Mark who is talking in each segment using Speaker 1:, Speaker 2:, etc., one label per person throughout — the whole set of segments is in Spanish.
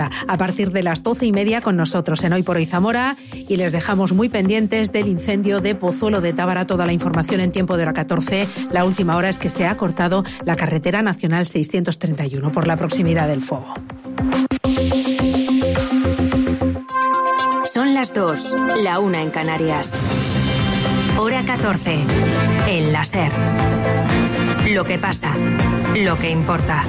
Speaker 1: a partir de las 12:30 con nosotros en Hoy por Hoy Zamora, y les dejamos muy pendientes del incendio de Pozuelo de Tábara. Toda la información en tiempo de hora 14. La última hora es que se ha cortado la carretera nacional 631 por la proximidad del fuego.
Speaker 2: Son las 2, la 1 en Canarias. Hora 14, en la SER. Lo que pasa, lo que importa.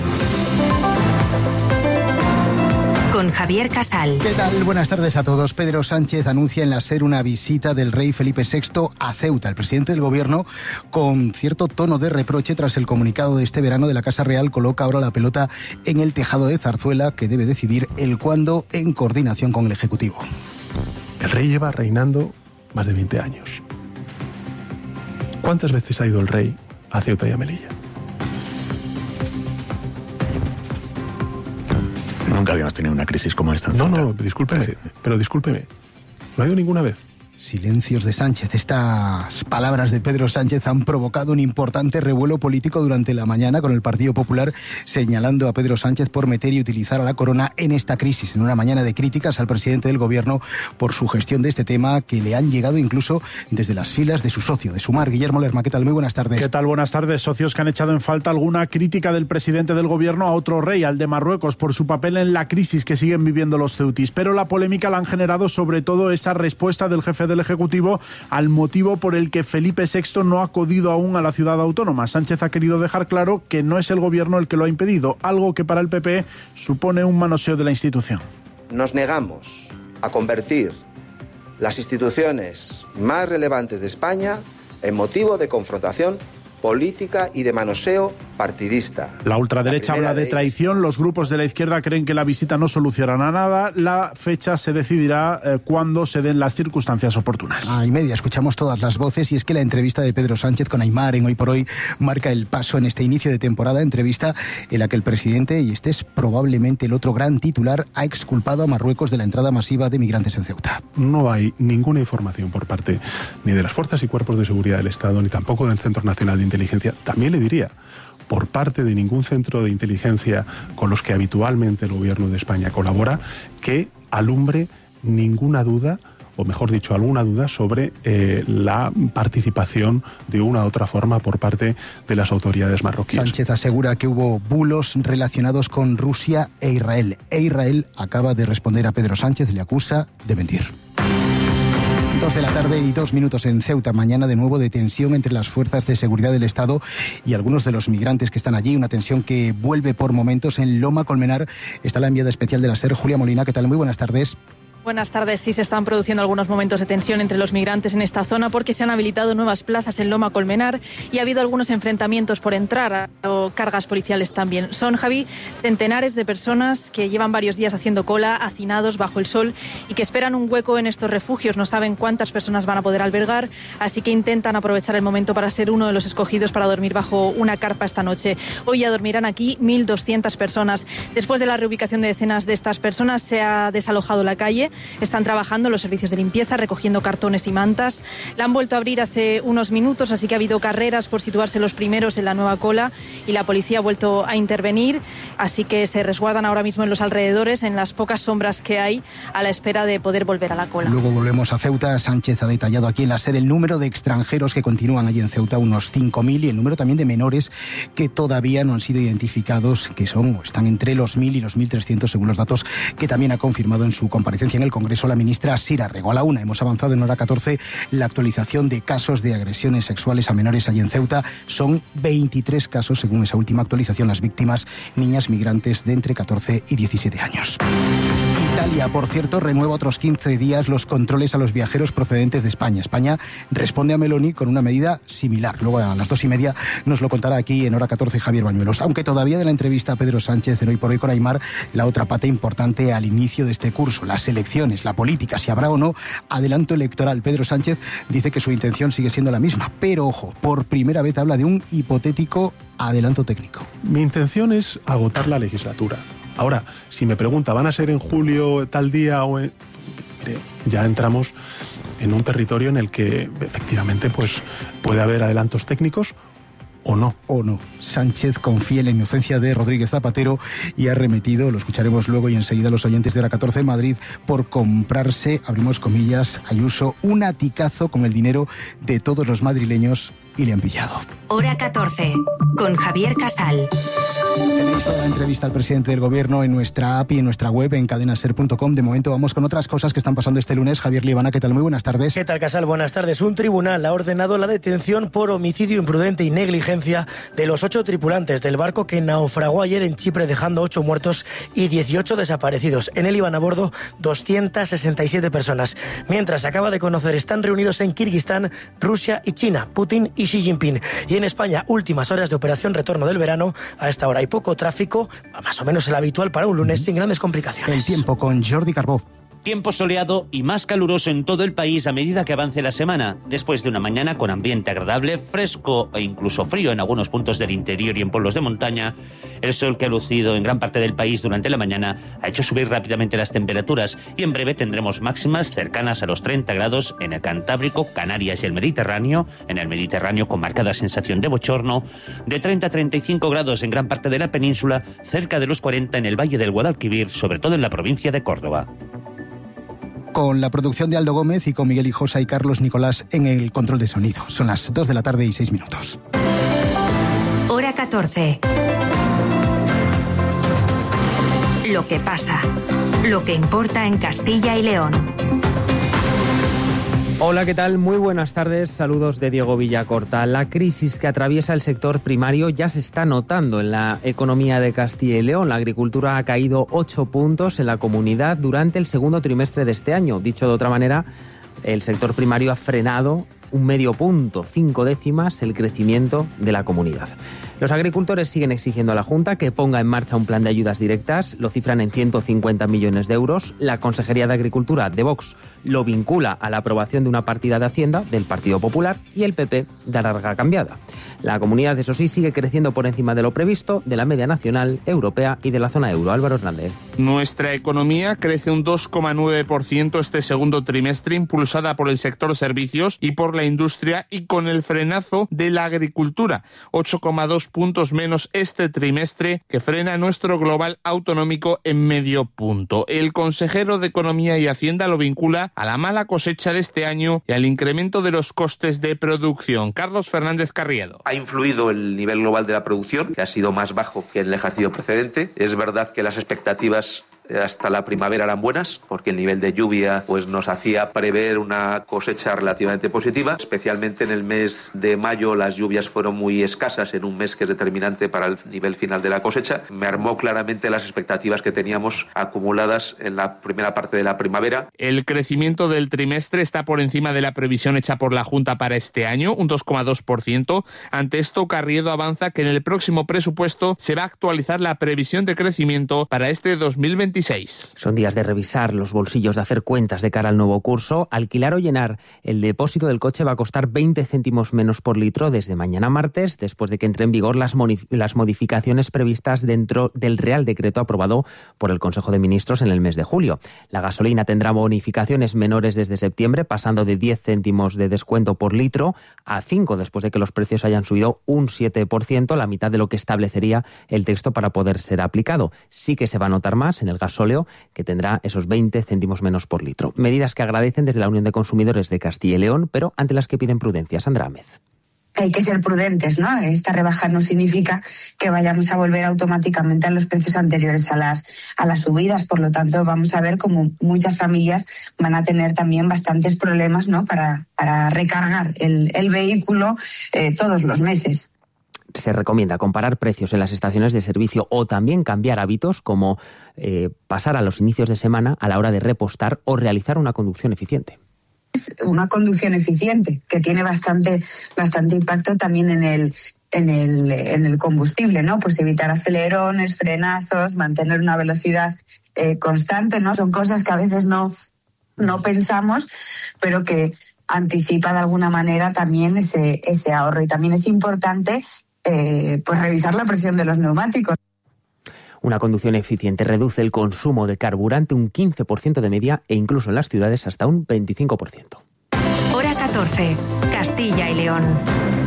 Speaker 2: Con Javier Casal.
Speaker 3: ¿Qué tal? Buenas tardes a todos. Pedro Sánchez anuncia en la SER una visita del rey Felipe VI a Ceuta. El presidente del gobierno, con cierto tono de reproche tras el comunicado de este verano de la Casa Real, coloca ahora la pelota en el tejado de Zarzuela, que debe decidir el cuándo en coordinación con el Ejecutivo.
Speaker 4: El rey lleva reinando más de 20 años. ¿Cuántas veces ha ido el rey a Ceuta y a Melilla?
Speaker 5: Nunca habíamos tenido una crisis como esta en Ceuta.
Speaker 4: No, discúlpeme, pero discúlpeme. ¿No ha ido ninguna vez?
Speaker 3: Silencios de Sánchez. Estas palabras de Pedro Sánchez han provocado un importante revuelo político durante la mañana, con el Partido Popular señalando a Pedro Sánchez por meter y utilizar a la corona en esta crisis, en una mañana de críticas al presidente del gobierno por su gestión de este tema, que le han llegado incluso desde las filas de su socio, de Sumar. Guillermo Lerma, ¿qué tal? Muy buenas tardes.
Speaker 6: ¿Qué tal? Buenas tardes. Socios que han echado en falta alguna crítica del presidente del gobierno a otro rey, al de Marruecos, por su papel en la crisis que siguen viviendo los ceutis. Pero la polémica la han generado sobre todo esa respuesta del jefe del Ejecutivo al motivo por el que Felipe VI no ha acudido aún a la ciudad autónoma. Sánchez ha querido dejar claro que no es el gobierno el que lo ha impedido, algo que para el PP supone un manoseo de la institución.
Speaker 7: Nos negamos a convertir las instituciones más relevantes de España en motivo de confrontación política y de manoseo partidista.
Speaker 6: La ultraderecha habla de traición, los grupos de la izquierda creen que la visita no solucionará nada. La fecha se decidirá cuando se den las circunstancias oportunas.
Speaker 3: Y media, escuchamos todas las voces, y es que la entrevista de Pedro Sánchez con Aimar en Hoy por Hoy marca el paso en este inicio de temporada, entrevista en la que el presidente, y este es probablemente el otro gran titular, ha exculpado a Marruecos de la entrada masiva de migrantes en Ceuta.
Speaker 4: No hay ninguna información por parte ni de las fuerzas y cuerpos de seguridad del Estado, ni tampoco del Centro Nacional de Inteligencia. También le diría, por parte de ningún centro de inteligencia con los que habitualmente el gobierno de España colabora, que alumbre ninguna duda, o mejor dicho, alguna duda sobre la participación de una u otra forma por parte de las autoridades marroquíes.
Speaker 3: Sánchez asegura que hubo bulos relacionados con Rusia e Israel. E Israel acaba de responder a Pedro Sánchez, le acusa de mentir. 2 de la tarde y 2 minutos en Ceuta. Mañana de nuevo de tensión entre las fuerzas de seguridad del Estado y algunos de los migrantes que están allí. Una tensión que vuelve por momentos. En Loma Colmenar está la enviada especial de la SER, Julia Molina. ¿Qué tal? Muy buenas tardes.
Speaker 8: Buenas tardes. Sí, se están produciendo algunos momentos de tensión entre los migrantes en esta zona porque se han habilitado nuevas plazas en Loma Colmenar y ha habido algunos enfrentamientos por entrar o cargas policiales también. Son, Javi, centenares de personas que llevan varios días haciendo cola, hacinados bajo el sol y que esperan un hueco en estos refugios. No saben cuántas personas van a poder albergar, así que intentan aprovechar el momento para ser uno de los escogidos para dormir bajo una carpa esta noche. Hoy ya dormirán aquí 1.200 personas. Después de la reubicación de decenas de estas personas, se ha desalojado la calle. Están trabajando los servicios de limpieza, recogiendo cartones y mantas. La han vuelto a abrir hace unos minutos, así que ha habido carreras por situarse los primeros en la nueva cola y la policía ha vuelto a intervenir, así que se resguardan ahora mismo en los alrededores, en las pocas sombras que hay, a la espera de poder volver a la cola.
Speaker 3: Luego volvemos a Ceuta. Sánchez ha detallado aquí en la SER el número de extranjeros que continúan allí en Ceuta, unos 5.000, y el número también de menores que todavía no han sido identificados, que están entre los 1.000 y los 1.300 según los datos que también ha confirmado en su comparecencia en el Congreso la ministra Sira Rego. A la 1 hemos avanzado en hora 14 la actualización de casos de agresiones sexuales a menores allí en Ceuta. Son 23 casos según esa última actualización. Las víctimas, niñas migrantes de entre 14 y 17 años. Italia, por cierto, renueva otros 15 días los controles a los viajeros procedentes de España. España responde a Meloni con una medida similar. Luego a las 2:30 nos lo contará aquí en hora 14 Javier Bañuelos. Aunque todavía de la entrevista a Pedro Sánchez en Hoy por Hoy con Aimar, la otra pata importante al inicio de este curso, las elecciones, la política, si habrá o no adelanto electoral. Pedro Sánchez dice que su intención sigue siendo la misma, pero ojo, por primera vez habla de un hipotético adelanto técnico.
Speaker 4: Mi intención es agotar la legislatura. Ahora, si me pregunta, ¿van a ser en julio tal día o en...? Mire, ya entramos en un territorio en el que efectivamente pues puede haber adelantos técnicos ¿O no?
Speaker 3: O no. Sánchez confía en la inocencia de Rodríguez Zapatero y ha remitido, lo escucharemos luego y enseguida, los oyentes de Hora 14 en Madrid por comprarse, abrimos comillas, Ayuso, un aticazo con el dinero de todos los madrileños y le han pillado.
Speaker 2: Hora 14, con Javier Casal.
Speaker 3: Tenéis toda la entrevista al presidente del gobierno en nuestra app y en nuestra web en cadenaser.com. De momento vamos con otras cosas que están pasando este lunes. Javier Liebana, ¿qué tal? Muy buenas tardes.
Speaker 9: ¿Qué tal, Casal? Buenas tardes. Un tribunal ha ordenado la detención por homicidio imprudente y negligencia de los 8 tripulantes del barco que naufragó ayer en Chipre, dejando 8 muertos y 18 desaparecidos. En él iban a bordo 267 personas. Mientras se acaba de conocer, están reunidos en Kirguistán, Rusia y China, Putin y Xi Jinping. Y en España, últimas horas de operación retorno del verano. A esta hora hay poco tráfico, más o menos el habitual para un lunes, sin grandes complicaciones.
Speaker 3: El tiempo con Jordi Carbó.
Speaker 10: Tiempo soleado y más caluroso en todo el país a medida que avance la semana. Después de una mañana con ambiente agradable, fresco e incluso frío en algunos puntos del interior y en pueblos de montaña, el sol que ha lucido en gran parte del país durante la mañana ha hecho subir rápidamente las temperaturas y en breve tendremos máximas cercanas a los 30 grados en el Cantábrico, Canarias y el Mediterráneo. En el Mediterráneo con marcada sensación de bochorno, de 30 a 35 grados en gran parte de la península, cerca de los 40 en el Valle del Guadalquivir, sobre todo en la provincia de Córdoba.
Speaker 3: Con la producción de Aldo Gómez y con Miguel Hijosa y Carlos Nicolás en el control de sonido. Son las 2 de la tarde y 6 minutos.
Speaker 2: Hora 14. Lo que pasa. Lo que importa en Castilla y León.
Speaker 11: Hola, ¿qué tal? Muy buenas tardes. Saludos de Diego Villacorta. La crisis que atraviesa el sector primario ya se está notando en la economía de Castilla y León. La agricultura ha caído 8 puntos en la comunidad durante el segundo trimestre de este año. Dicho de otra manera, el sector primario ha frenado un medio punto, 5 décimas, el crecimiento de la comunidad. Los agricultores siguen exigiendo a la Junta que ponga en marcha un plan de ayudas directas, lo cifran en 150 millones de euros. La Consejería de Agricultura de Vox lo vincula a la aprobación de una partida de Hacienda del Partido Popular y el PP de larga cambiada. La comunidad, eso sí, sigue creciendo por encima de lo previsto, de la media nacional, europea y de la zona euro. Álvaro Hernández.
Speaker 12: Nuestra economía crece un 2,9% este segundo trimestre, impulsada por el sector servicios y por la industria y con el frenazo de la agricultura. 8,2 puntos menos este trimestre, que frena nuestro global autonómico en medio punto. El consejero de Economía y Hacienda lo vincula a la mala cosecha de este año y al incremento de los costes de producción. Carlos Fernández Carriedo.
Speaker 13: Ha influido el nivel global de la producción, que ha sido más bajo que en el ejercicio precedente. Es verdad que las expectativas hasta la primavera eran buenas, porque el nivel de lluvia pues nos hacía prever una cosecha relativamente positiva. Especialmente en el mes de mayo las lluvias fueron muy escasas, en un mes que es determinante para el nivel final de la cosecha. Mermó claramente las expectativas que teníamos acumuladas en la primera parte de la primavera.
Speaker 12: El crecimiento del trimestre está por encima de la previsión hecha por la Junta para este año, un 2,2%. Ante esto, Carriedo avanza que en el próximo presupuesto se va a actualizar la previsión de crecimiento para este 2026.
Speaker 11: Son días de revisar los bolsillos, de hacer cuentas de cara al nuevo curso. Alquilar o llenar el depósito del coche va a costar 20 céntimos menos por litro desde mañana martes, después de que entre en vigor las modificaciones previstas dentro del Real Decreto aprobado por el Consejo de Ministros en el mes de julio. La gasolina tendrá bonificaciones menores desde septiembre, pasando de 10 céntimos de descuento por litro a 5, después de que los precios hayan subido un 7%, la mitad de lo que establecería el texto para poder ser aplicado. Sí que se va a notar más en el gasóleo, que tendrá esos 20 céntimos menos por litro. Medidas que agradecen desde la Unión de Consumidores de Castilla y León, pero ante las que piden prudencia. Sandra Améz.
Speaker 14: Hay que ser prudentes, ¿no? Esta rebaja no significa que vayamos a volver automáticamente a los precios anteriores a las subidas. Por lo tanto, vamos a ver cómo muchas familias van a tener también bastantes problemas, ¿no? Para recargar el vehículo todos los meses.
Speaker 11: Se recomienda comparar precios en las estaciones de servicio o también cambiar hábitos como pasar a los inicios de semana a la hora de repostar o realizar una conducción eficiente.
Speaker 14: Una conducción eficiente que tiene bastante impacto también en el combustible, ¿no? Pues evitar acelerones, frenazos, mantener una velocidad constante, ¿no? Son cosas que a veces no pensamos, pero que anticipa de alguna manera también ese ahorro. Y también es importante pues revisar la presión de los neumáticos.
Speaker 11: Una conducción eficiente reduce el consumo de carburante un 15% de media e incluso en las ciudades hasta un 25%.
Speaker 2: Hora 14, Castilla y León.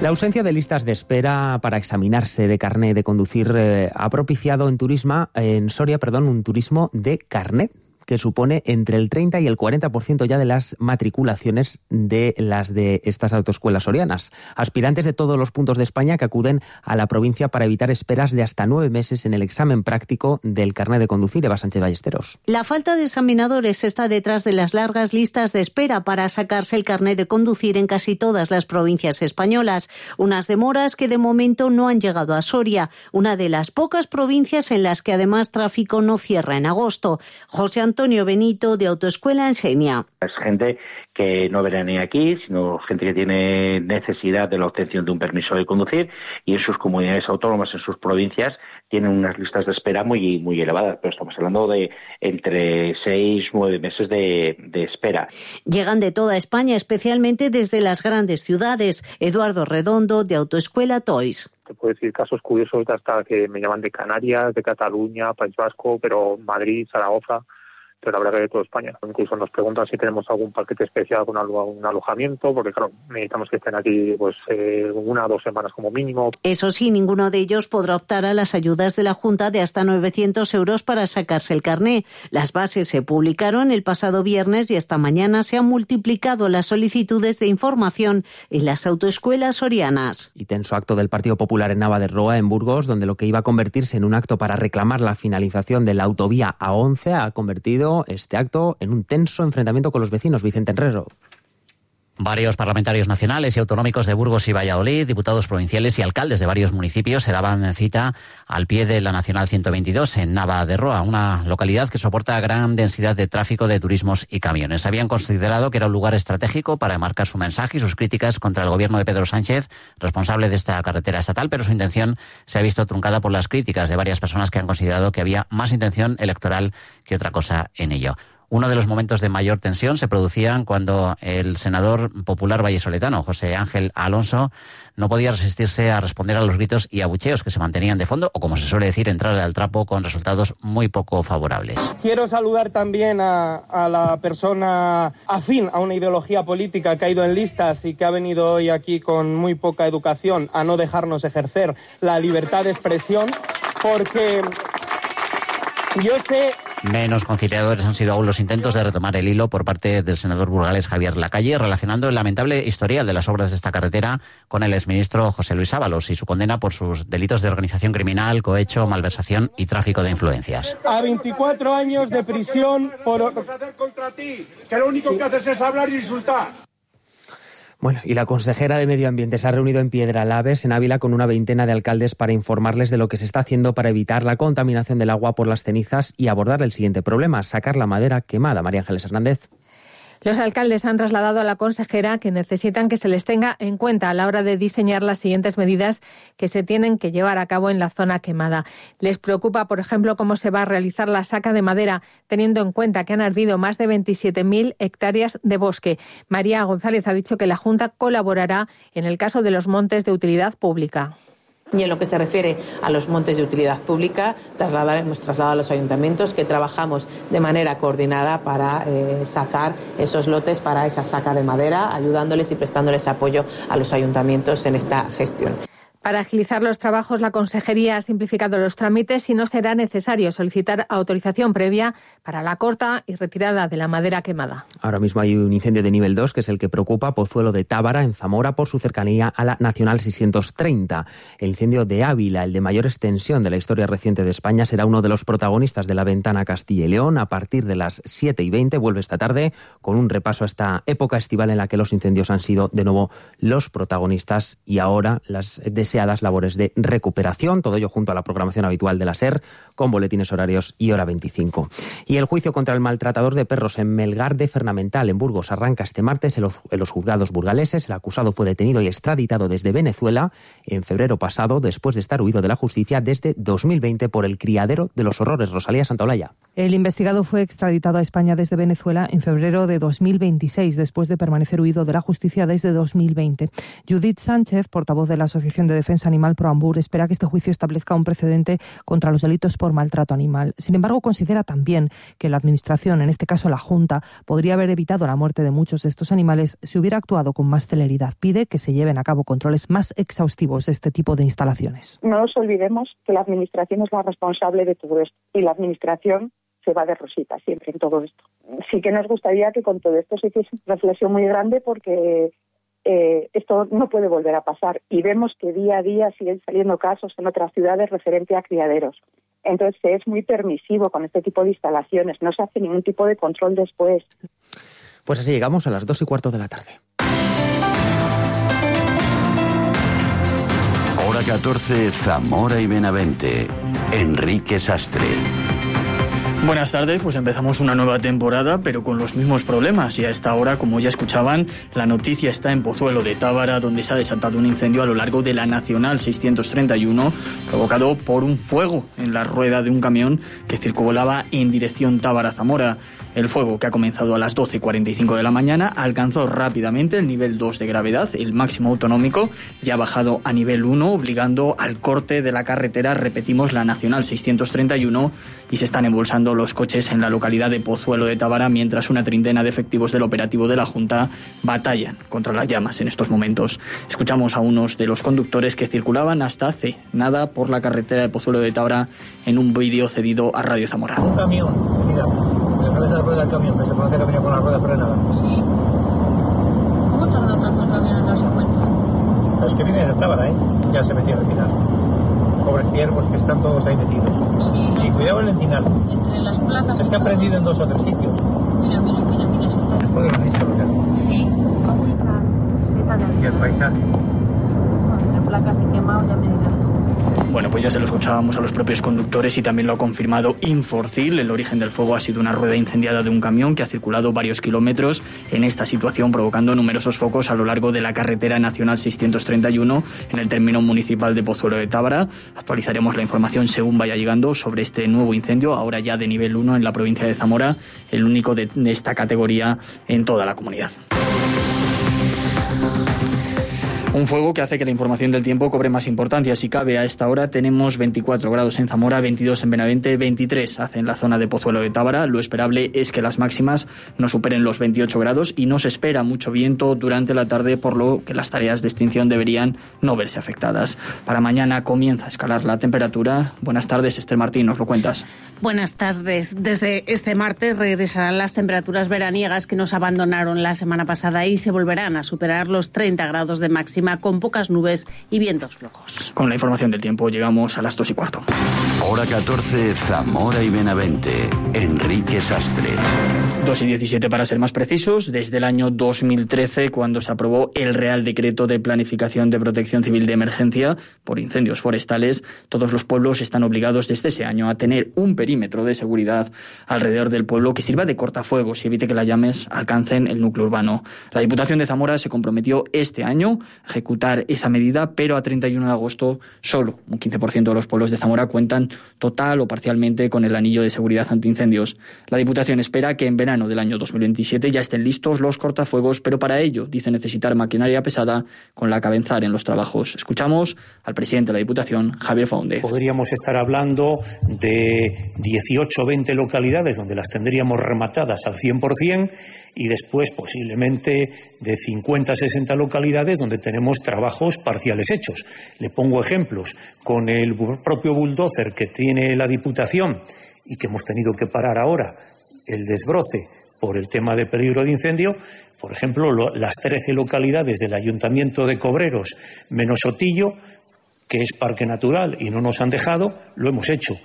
Speaker 11: La ausencia de listas de espera para examinarse de carné de conducir ha propiciado en Soria, un turismo de carné, que supone entre el 30 y el 40% ya de las matriculaciones de las de estas autoescuelas sorianas. Aspirantes de todos los puntos de España que acuden a la provincia para evitar esperas de hasta 9 meses en el examen práctico del carné de conducir. Eva Sánchez Ballesteros.
Speaker 15: La falta de examinadores está detrás de las largas listas de espera para sacarse el carné de conducir en casi todas las provincias españolas. Unas demoras que de momento no han llegado a Soria, una de las pocas provincias en las que además tráfico no cierra en agosto. José Antonio Benito, de Autoescuela Enseña.
Speaker 16: Es gente que no veranea aquí, sino gente que tiene necesidad de la obtención de un permiso de conducir, y en sus comunidades autónomas, en sus provincias, tienen unas listas de espera muy, muy elevadas, pero estamos hablando de entre 6 y 9 meses de espera.
Speaker 15: Llegan de toda España, especialmente desde las grandes ciudades. Eduardo Redondo, de Autoescuela Toys.
Speaker 17: Te puedo decir casos curiosos de hasta que me llaman de Canarias, de Cataluña, País Vasco, pero Madrid, Zaragoza, pero la verdad que de toda España. Incluso nos preguntan si tenemos algún paquete especial con un alojamiento, porque claro, necesitamos que estén aquí 1 o 2 semanas como mínimo.
Speaker 15: Eso sí, ninguno de ellos podrá optar a las ayudas de la Junta de hasta 900 euros para sacarse el carné. Las bases se publicaron el pasado viernes y esta mañana se han multiplicado las solicitudes de información en las autoescuelas sorianas.
Speaker 11: Y tenso acto del Partido Popular en Nava de Roa, en Burgos, donde lo que iba a convertirse en un acto para reclamar la finalización de la autovía A11 ha convertido este acto en un tenso enfrentamiento con los vecinos. Vicente Herrero.
Speaker 18: Varios parlamentarios nacionales y autonómicos de Burgos y Valladolid, diputados provinciales y alcaldes de varios municipios se daban cita al pie de la Nacional 122 en Nava de Roa, una localidad que soporta gran densidad de tráfico de turismos y camiones. Habían considerado que era un lugar estratégico para enmarcar su mensaje y sus críticas contra el gobierno de Pedro Sánchez, responsable de esta carretera estatal, pero su intención se ha visto truncada por las críticas de varias personas que han considerado que había más intención electoral que otra cosa en ello. Uno de los momentos de mayor tensión se producían cuando el senador popular vallesoletano, José Ángel Alonso, no podía resistirse a responder a los gritos y abucheos que se mantenían de fondo, o como se suele decir, entrar al trapo con resultados muy poco favorables.
Speaker 19: Quiero saludar también a la persona afín a una ideología política que ha ido en listas y que ha venido hoy aquí con muy poca educación a no dejarnos ejercer la libertad de expresión, porque yo sé...
Speaker 18: Menos conciliadores han sido aún los intentos de retomar el hilo por parte del senador burgalés Javier Lacalle, relacionando el lamentable historial de las obras de esta carretera con el exministro José Luis Ábalos y su condena por sus delitos de organización criminal, cohecho, malversación y tráfico de influencias.
Speaker 19: A 24 años de prisión por...
Speaker 20: contra ti, que lo único que haces es hablar y insultar.
Speaker 11: Bueno, y la consejera de Medio Ambiente se ha reunido en Piedralaves, en Ávila, con una veintena de alcaldes para informarles de lo que se está haciendo para evitar la contaminación del agua por las cenizas y abordar el siguiente problema, sacar la madera quemada. María Ángeles Hernández.
Speaker 8: Los alcaldes han trasladado a la consejera que necesitan que se les tenga en cuenta a la hora de diseñar las siguientes medidas que se tienen que llevar a cabo en la zona quemada. Les preocupa, por ejemplo, cómo se va a realizar la saca de madera, teniendo en cuenta que han ardido más de 27.000 hectáreas de bosque. María González ha dicho que la Junta colaborará en el caso de los montes de utilidad pública.
Speaker 21: Y en lo que se refiere a los montes de utilidad pública, hemos trasladado a los ayuntamientos que trabajamos de manera coordinada para sacar esos lotes para esa saca de madera, ayudándoles y prestándoles apoyo a los ayuntamientos en esta gestión.
Speaker 8: Para agilizar los trabajos, la Consejería ha simplificado los trámites y no será necesario solicitar autorización previa para la corta y retirada de la madera quemada.
Speaker 11: Ahora mismo hay un incendio de nivel 2, que es el que preocupa a Pozuelo de Tábara, en Zamora, por su cercanía a la Nacional 630. El incendio de Ávila, el de mayor extensión de la historia reciente de España, será uno de los protagonistas de la Ventana Castilla y León. A partir de las 7:20 vuelve esta tarde con un repaso a esta época estival en la que los incendios han sido de nuevo los protagonistas y ahora las deseadas labores de recuperación, todo ello junto a la programación habitual de la SER, con boletines horarios y hora 25. Y el juicio contra el maltratador de perros en Melgar de Fernamental, en Burgos, arranca este martes en los juzgados burgaleses. El acusado fue detenido y extraditado desde Venezuela en febrero pasado, después de estar huido de la justicia desde 2020 por el criadero de los horrores. Rosalía Santaolalla.
Speaker 22: El investigado fue extraditado a España desde Venezuela en febrero de 2026, después de permanecer huido de la justicia desde 2020. Judith Sánchez, portavoz de la Asociación de Defensa Animal Proambur espera que este juicio establezca un precedente contra los delitos por maltrato animal. Sin embargo, considera también que la Administración, en este caso la Junta, podría haber evitado la muerte de muchos de estos animales si hubiera actuado con más celeridad. Pide que se lleven a cabo controles más exhaustivos de este tipo de instalaciones.
Speaker 1: No nos olvidemos que la Administración es la responsable de todo esto y la Administración se va de rosita siempre en todo esto. Sí que nos gustaría que con todo esto se hiciese una reflexión muy grande porque esto no puede volver a pasar y vemos que día a día siguen saliendo casos en otras ciudades referente a criaderos. Entonces es muy permisivo con este tipo de instalaciones, no se hace ningún tipo de control después.
Speaker 11: Pues así llegamos a las 2:15 de la tarde.
Speaker 5: Hora 14, Zamora y Benavente. Enrique Sastre.
Speaker 23: Buenas tardes, pues empezamos una nueva temporada, pero con los mismos problemas. Y a esta hora, como ya escuchaban, la noticia está en Pozuelo de Tábara, donde se ha desatado un incendio a lo largo de la Nacional 631, provocado por un fuego en la rueda de un camión que circulaba en dirección Tábara-Zamora. El fuego, que ha comenzado a las 12:45 de la mañana, alcanzó rápidamente el nivel 2 de gravedad, el máximo autonómico, y ha bajado a nivel 1, obligando al corte de la carretera, repetimos, la Nacional 631, y se están embolsando los coches en la localidad de Pozuelo de Tábara, mientras una treintena de efectivos del operativo de la Junta batallan contra las llamas en estos momentos. Escuchamos a unos de los conductores que circulaban hasta hace nada por la carretera de Pozuelo de Tábara en un vídeo cedido a Radio Zamora.
Speaker 24: Un camión, mira, detrás de la rueda del camión, que se conoce que venía con la rueda frenada. Sí.
Speaker 25: ¿Cómo tardó tanto el camión en darse cuenta?
Speaker 24: Los que vienen de Tábara, ya se metieron al final. Pobres ciervos que están todos ahí metidos. Sí. Y cuidado el encinal.
Speaker 25: Entre las placas.
Speaker 24: Es que han prendido en 2 o 3 sitios.
Speaker 25: Mira, se está.
Speaker 24: Después de lo visto, ¿verdad?
Speaker 25: Sí.
Speaker 24: Y el paisaje.
Speaker 25: Entre placas y quemado ya me dirás.
Speaker 23: Bueno, pues ya se lo escuchábamos a los propios conductores y también lo ha confirmado Inforcil. El origen del fuego ha sido una rueda incendiada de un camión que ha circulado varios kilómetros en esta situación, provocando numerosos focos a lo largo de la carretera nacional 631 en el término municipal de Pozuelo de Tábara. Actualizaremos la información según vaya llegando sobre este nuevo incendio, ahora ya de nivel 1 en la provincia de Zamora, el único de esta categoría en toda la comunidad. Un fuego que hace que la información del tiempo cobre más importancia. Si cabe, a esta hora tenemos 24 grados en Zamora, 22 en Benavente, 23 hace en la zona de Pozuelo de Tábara. Lo esperable es que las máximas no superen los 28 grados y no se espera mucho viento durante la tarde, por lo que las tareas de extinción deberían no verse afectadas. Para mañana comienza a escalar la temperatura. Buenas tardes, Esther Martín, ¿nos lo cuentas?
Speaker 26: Buenas tardes. Desde este martes regresarán las temperaturas veraniegas que nos abandonaron la semana pasada y se volverán a superar los 30 grados de máxima, con pocas nubes y vientos flojos.
Speaker 23: Con la información del tiempo llegamos a las 2:15.
Speaker 5: Hora 14, Zamora y Benavente. Enrique Sastre.
Speaker 23: 2:17 para ser más precisos. Desde el año 2013, cuando se aprobó el Real Decreto de Planificación de Protección Civil de Emergencia por incendios forestales, todos los pueblos están obligados desde ese año a tener un perímetro de seguridad alrededor del pueblo que sirva de cortafuegos y evite que las llamas alcancen el núcleo urbano. La Diputación de Zamora se comprometió este año a ejecutar esa medida, pero a 31 de agosto solo un 15% de los pueblos de Zamora cuentan total o parcialmente con el anillo de seguridad antiincendios. La Diputación espera que en verano del año 2027 ya estén listos los cortafuegos, pero para ello dice necesitar maquinaria pesada con la que avanzar en los trabajos. Escuchamos al presidente de la Diputación, Javier Faúndez.
Speaker 27: Podríamos estar hablando de 18 o 20 localidades donde las tendríamos rematadas al 100% y después posiblemente de 50 a 60 localidades donde tenemos trabajos parciales hechos. Le pongo ejemplos. Con el propio bulldozer que tiene la Diputación y que hemos tenido que parar ahora el desbroce por el tema de peligro de incendio, por ejemplo, las 13 localidades del Ayuntamiento de Cobreros menos Sotillo, que es parque natural y no nos han dejado, lo hemos hecho.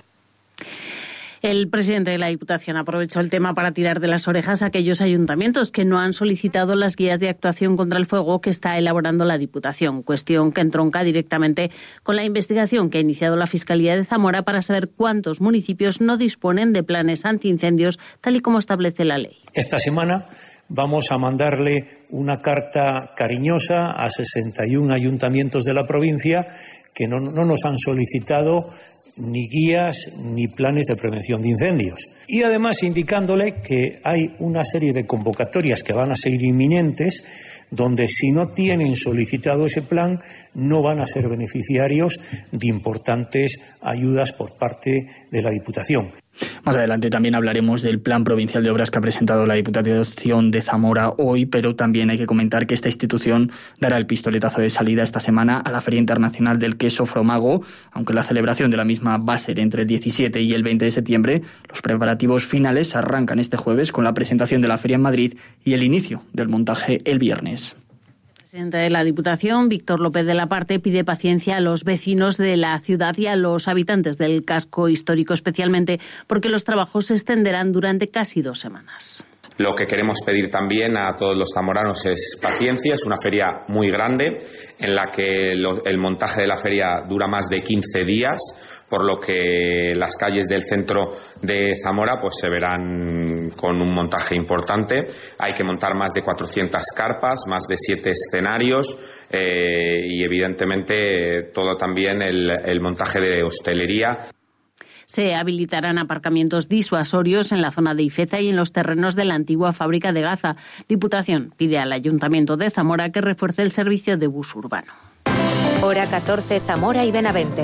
Speaker 26: El presidente de la Diputación aprovechó el tema para tirar de las orejas a aquellos ayuntamientos que no han solicitado las guías de actuación contra el fuego que está elaborando la Diputación, cuestión que entronca directamente con la investigación que ha iniciado la Fiscalía de Zamora para saber cuántos municipios no disponen de planes antiincendios tal y como establece la ley.
Speaker 27: Esta semana vamos a mandarle una carta cariñosa a 61 ayuntamientos de la provincia que no nos han solicitado ni guías, ni planes de prevención de incendios. Y además indicándole que hay una serie de convocatorias que van a ser inminentes, donde si no tienen solicitado ese plan, no van a ser beneficiarios de importantes ayudas por parte de la Diputación.
Speaker 23: Más adelante también hablaremos del Plan Provincial de Obras que ha presentado la Diputación de Zamora hoy, pero también hay que comentar que esta institución dará el pistoletazo de salida esta semana a la Feria Internacional del Queso Fromago. Aunque la celebración de la misma va a ser entre el 17 y el 20 de septiembre, los preparativos finales arrancan este jueves con la presentación de la feria en Madrid y el inicio del montaje el viernes.
Speaker 26: El presidente de la Diputación, Víctor López de la Parte, pide paciencia a los vecinos de la ciudad y a los habitantes del casco histórico, especialmente porque los trabajos se extenderán durante casi 2 semanas.
Speaker 3: Lo que queremos pedir también a todos los zamoranos es paciencia. Es una feria muy grande en la que el montaje de la feria dura más de 15 días, por lo que las calles del centro de Zamora pues se verán con un montaje importante. Hay que montar más de 400 carpas, más de 7 escenarios y evidentemente todo también el montaje de hostelería.
Speaker 26: Se habilitarán aparcamientos disuasorios en la zona de Ifeza y en los terrenos de la antigua fábrica de Gaza. Diputación pide al Ayuntamiento de Zamora que refuerce el servicio de bus urbano.
Speaker 2: Hora 14, Zamora y Benavente.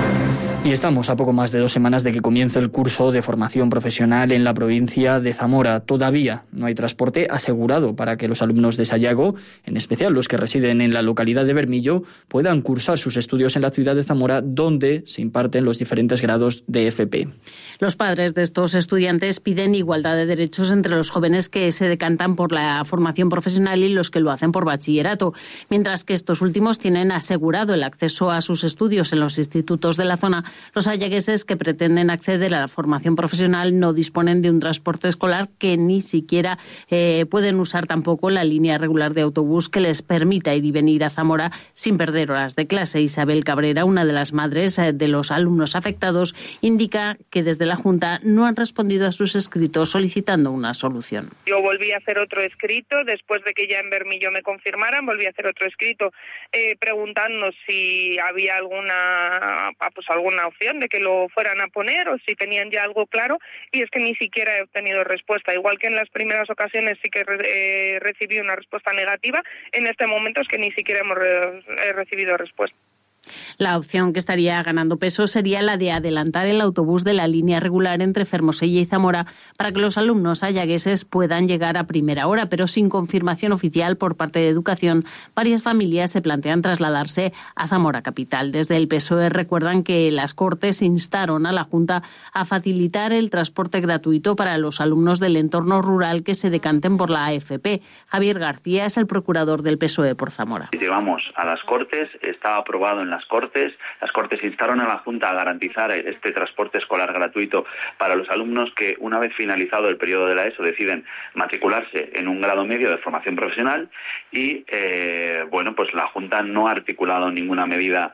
Speaker 23: Y estamos a poco más de 2 semanas de que comience el curso de formación profesional en la provincia de Zamora. Todavía no hay transporte asegurado para que los alumnos de Sayago, en especial los que residen en la localidad de Bermillo, puedan cursar sus estudios en la ciudad de Zamora, donde se imparten los diferentes grados de FP.
Speaker 26: Los padres de estos estudiantes piden igualdad de derechos entre los jóvenes que se decantan por la formación profesional y los que lo hacen por bachillerato, mientras que estos últimos tienen asegurado el acceso a sus estudios en los institutos de la zona. Los sayagueses que pretenden acceder a la formación profesional no disponen de un transporte escolar, que ni siquiera pueden usar tampoco la línea regular de autobús que les permita ir y venir a Zamora sin perder horas de clase. Isabel Cabrera, una de las madres de los alumnos afectados, indica que desde la Junta no han respondido a sus escritos solicitando una solución.
Speaker 4: Yo volví a hacer otro escrito, después de que ya en Bermillo me confirmaran, volví a hacer otro escrito preguntando si había alguna opción de que lo fueran a poner o si tenían ya algo claro, y es que ni siquiera he obtenido respuesta. Igual que en las primeras ocasiones sí que recibí una respuesta negativa, en este momento es que ni siquiera hemos recibido respuesta.
Speaker 26: La opción que estaría ganando peso sería la de adelantar el autobús de la línea regular entre Fermosella y Zamora para que los alumnos sayagueses puedan llegar a primera hora, pero sin confirmación oficial por parte de Educación, varias familias se plantean trasladarse a Zamora capital. Desde el PSOE recuerdan que las Cortes instaron a la Junta a facilitar el transporte gratuito para los alumnos del entorno rural que se decanten por la AFP. Javier García es el procurador del PSOE por Zamora.
Speaker 6: Llegamos a las Cortes, está aprobado en las Cortes instaron a la Junta a garantizar este transporte escolar gratuito para los alumnos que, una vez finalizado el periodo de la ESO, deciden matricularse en un grado medio de formación profesional y, pues la Junta no ha articulado ninguna medida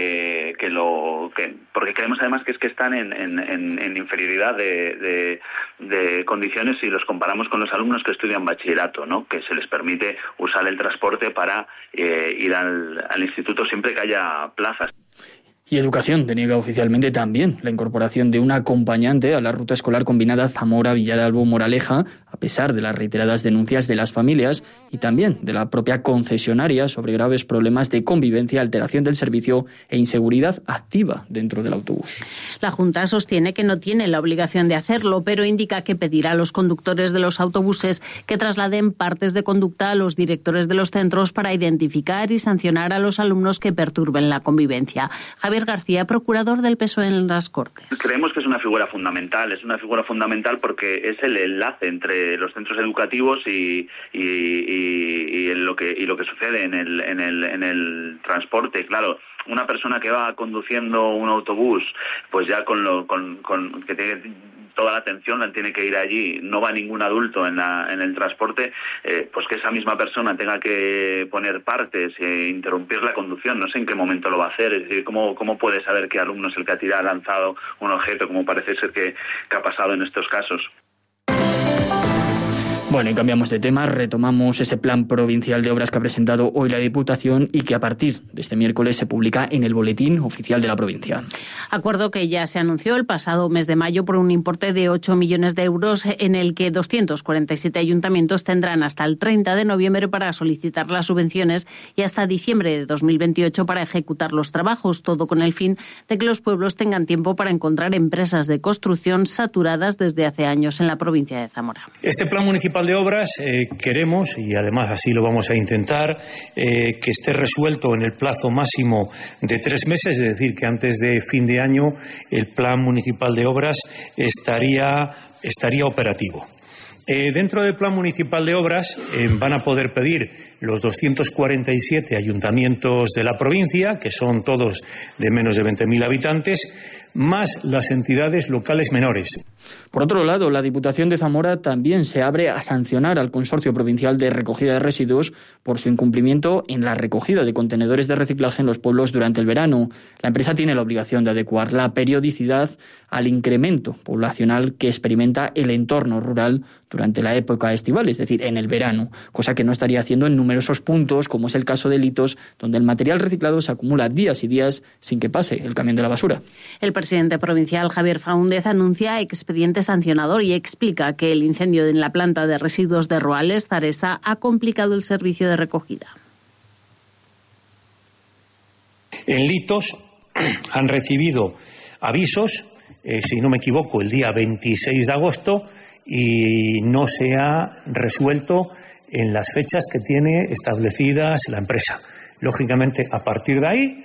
Speaker 6: porque creemos además que están en inferioridad de condiciones si los comparamos con los alumnos que estudian bachillerato, ¿no? Que se les permite usar el transporte para ir al instituto siempre que haya plazas.
Speaker 23: Y Educación deniega oficialmente también la incorporación de un acompañante a la ruta escolar combinada Zamora-Villaralbo-Moraleja, a pesar de las reiteradas denuncias de las familias y también de la propia concesionaria sobre graves problemas de convivencia, alteración del servicio e inseguridad activa dentro del autobús.
Speaker 26: La Junta sostiene que no tiene la obligación de hacerlo, pero indica que pedirá a los conductores de los autobuses que trasladen partes de conducta a los directores de los centros para identificar y sancionar a los alumnos que perturben la convivencia. Javier García, procurador del PSOE en las Cortes.
Speaker 6: Creemos que es una figura fundamental porque es el enlace entre los centros educativos y lo que sucede en el transporte. Claro, una persona que va conduciendo un autobús, pues ya con que tiene toda la atención la tiene que ir allí, no va ningún adulto en el transporte, pues que esa misma persona tenga que poner partes e interrumpir la conducción, no sé en qué momento lo va a hacer, es decir, ¿cómo puede saber qué alumno es el que ha lanzado un objeto, como parece ser que ha pasado en estos casos?
Speaker 23: Bueno, y cambiamos de tema, retomamos ese plan provincial de obras que ha presentado hoy la Diputación y que a partir de este miércoles se publica en el Boletín Oficial de la provincia.
Speaker 26: Acuerdo que ya se anunció el pasado mes de mayo por un importe de 8 millones de euros en el que 247 ayuntamientos tendrán hasta el 30 de noviembre para solicitar las subvenciones y hasta diciembre de 2028 para ejecutar los trabajos, todo con el fin de que los pueblos tengan tiempo para encontrar empresas de construcción saturadas desde hace años en la provincia de Zamora.
Speaker 27: Este plan municipal de obras queremos, y además así lo vamos a intentar, que esté resuelto en el plazo máximo de 3 meses, es decir, que antes de fin de año el plan municipal de obras estaría operativo. Dentro del plan municipal de obras van a poder pedir los 247 ayuntamientos de la provincia, que son todos de menos de 20.000 habitantes, más las entidades locales menores.
Speaker 23: Por otro lado, la Diputación de Zamora también se abre a sancionar al Consorcio Provincial de Recogida de Residuos por su incumplimiento en la recogida de contenedores de reciclaje en los pueblos durante el verano. La empresa tiene la obligación de adecuar la periodicidad al incremento poblacional que experimenta el entorno rural durante la época estival, es decir, en el verano, cosa que no estaría haciendo en numerosos puntos, como es el caso de Litos, donde el material reciclado se acumula días y días sin que pase el camión de la basura.
Speaker 26: El presidente provincial, Javier Faúndez, anuncia expediente sancionador y explica que el incendio en la planta de residuos de Roales, Zaresa, ha complicado el servicio de recogida.
Speaker 27: En Litos han recibido avisos, si no me equivoco, el día 26 de agosto y no se ha resuelto en las fechas que tiene establecidas la empresa. Lógicamente, a partir de ahí,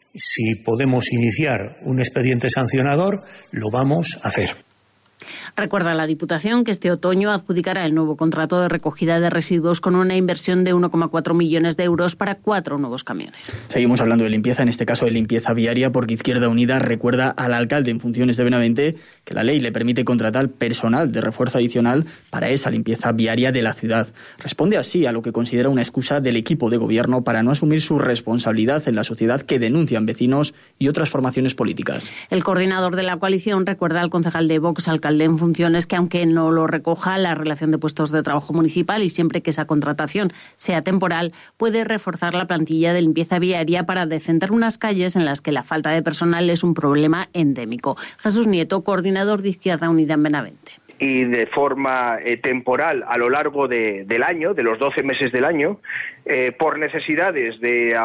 Speaker 27: si podemos iniciar un expediente sancionador, lo vamos a hacer.
Speaker 26: Recuerda la Diputación que este otoño adjudicará el nuevo contrato de recogida de residuos con una inversión de 1,4 millones de euros para 4 nuevos camiones.
Speaker 23: Seguimos hablando de limpieza, en este caso de limpieza viaria, porque Izquierda Unida recuerda al alcalde en funciones de Benavente que la ley le permite contratar personal de refuerzo adicional para esa limpieza viaria de la ciudad. Responde así a lo que considera una excusa del equipo de gobierno para no asumir su responsabilidad en la sociedad que denuncian vecinos y otras formaciones políticas.
Speaker 26: El coordinador de la coalición recuerda al concejal de Vox, alcalde en funciones, que aunque no lo recoja la relación de puestos de trabajo municipal y siempre que esa contratación sea temporal, puede reforzar la plantilla de limpieza viaria para decentar unas calles en las que la falta de personal es un problema endémico. Jesús Nieto, coordinador de Izquierda Unida en Benavente.
Speaker 7: Y de forma temporal a lo largo del año, de los 12 meses del año, por necesidades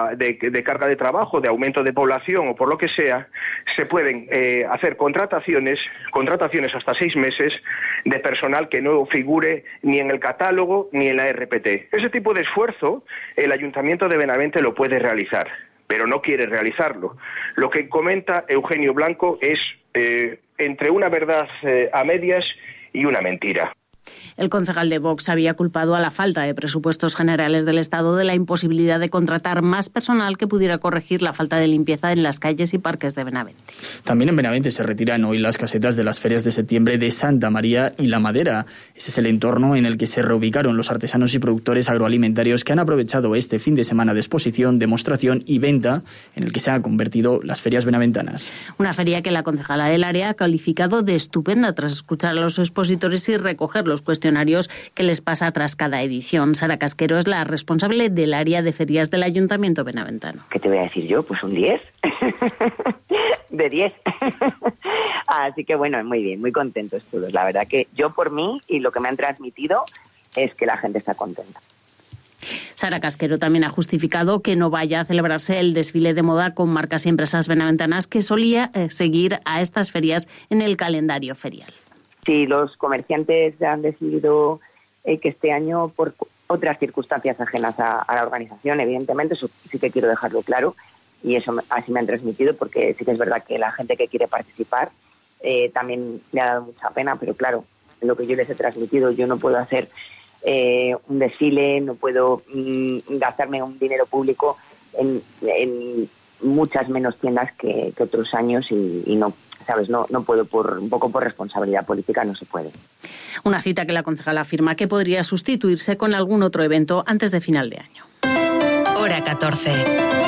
Speaker 7: de carga de trabajo, de aumento de población o por lo que sea, se pueden hacer contrataciones hasta 6 meses de personal que no figure ni en el catálogo ni en la RPT. Ese tipo de esfuerzo el Ayuntamiento de Benavente lo puede realizar, pero no quiere realizarlo. Lo que comenta Eugenio Blanco es entre una verdad a medias y una mentira.
Speaker 26: El concejal de Vox había culpado a la falta de presupuestos generales del Estado de la imposibilidad de contratar más personal que pudiera corregir la falta de limpieza en las calles y parques de Benavente.
Speaker 23: También en Benavente se retiran hoy las casetas de las ferias de septiembre de Santa María y La Madera. Ese es el entorno en el que se reubicaron los artesanos y productores agroalimentarios que han aprovechado este fin de semana de exposición, demostración y venta en el que se han convertido las ferias benaventanas.
Speaker 26: Una feria que la concejala del área ha calificado de estupenda tras escuchar a los expositores y recoger los cuestionarios que les pasa tras cada edición. Sara Casquero es la responsable del área de ferias del Ayuntamiento benaventano.
Speaker 9: ¿Qué te voy a decir yo? Pues un 10. De 10. Así que bueno, muy bien, muy contentos todos. La verdad que yo por mí y lo que me han transmitido es que la gente está contenta.
Speaker 26: Sara Casquero también ha justificado que no vaya a celebrarse el desfile de moda con marcas y empresas benaventanas que solía seguir a estas ferias en el calendario ferial.
Speaker 9: Si los comerciantes han decidido que este año, por otras circunstancias ajenas a la organización, evidentemente, eso sí que quiero dejarlo claro, y eso así me han transmitido, porque sí que es verdad que la gente que quiere participar también me ha dado mucha pena, pero claro, lo que yo les he transmitido, yo no puedo hacer un desfile, no puedo gastarme un dinero público en muchas menos tiendas que otros años y no, ¿sabes? No puedo, un poco por responsabilidad política no se puede.
Speaker 26: Una cita que la concejala afirma que podría sustituirse con algún otro evento antes de final de año.
Speaker 2: Hora 14.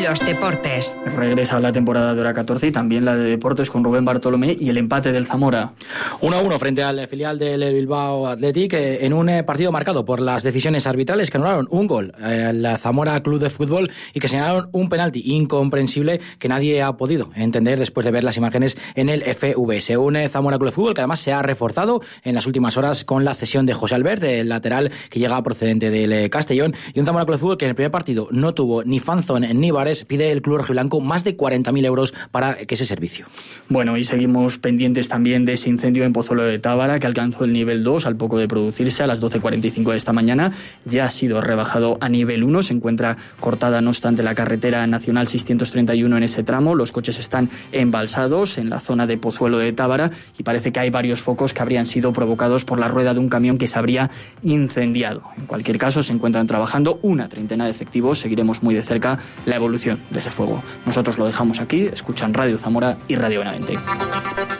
Speaker 2: los deportes.
Speaker 23: Regresa la temporada de Hora 14 y también la de deportes con Rubén Bartolomé y el empate del Zamora.
Speaker 10: 1-1 frente al filial del Bilbao Athletic en un partido marcado por las decisiones arbitrales que anularon un gol al Zamora Club de Fútbol y que señalaron un penalti incomprensible que nadie ha podido entender después de ver las imágenes en el FVS. Un Zamora Club de Fútbol que además se ha reforzado en las últimas horas con la cesión de José Albert, el lateral que llega procedente del Castellón, y un Zamora Club de Fútbol que en el primer partido no tuvo ni Fanzón ni Vares. Pide el club rojiblanco más de 40.000 euros para que ese servicio.
Speaker 23: Bueno, y seguimos pendientes también de ese incendio en Pozuelo de Tábara que alcanzó el nivel 2 al poco de producirse a las 12:45 de esta mañana. Ya ha sido rebajado a nivel 1. Se encuentra cortada, no obstante, la carretera nacional 631 en ese tramo. Los coches están embalsados en la zona de Pozuelo de Tábara y parece que hay varios focos que habrían sido provocados por la rueda de un camión que se habría incendiado. En cualquier caso, se encuentran trabajando una treintena de efectivos. Seguiremos muy de cerca la evolución de ese fuego. Nosotros lo dejamos aquí. Escuchan Radio Zamora y Radio Benavente.